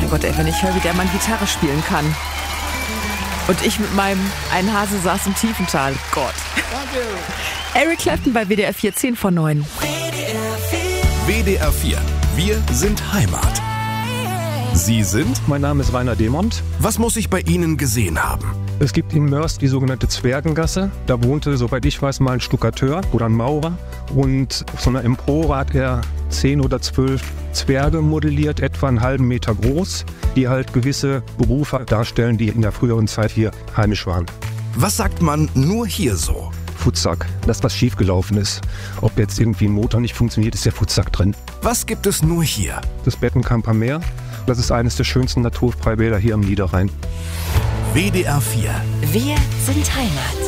Gott, ey, wenn ich höre, wie der Mann Gitarre spielen kann. Und ich mit meinem Ein Hase saß im Tiefental. Gott. Eric Clapton bei WDR 4, 10 vor 9. WDR 4. Wir sind Heimat. Sie sind? Mein Name ist Rainer Demont. Was muss ich bei Ihnen gesehen haben? Es gibt in Mörs die sogenannte Zwergengasse. Da wohnte, soweit ich weiß, mal ein Stuckateur oder ein Maurer. Und auf so einer Empore hat er 10 oder 12 Zwerge modelliert, etwa einen halben Meter groß, die halt gewisse Berufe darstellen, die in der früheren Zeit hier heimisch waren. Was sagt man nur hier so? Futsack, das was schiefgelaufen ist. Ob jetzt irgendwie ein Motor nicht funktioniert, ist der Futsack drin. Was gibt es nur hier? Das Bettenkamper Meer, das ist eines der schönsten Naturfreibäder hier am Niederrhein. WDR 4. Wir sind Heimat.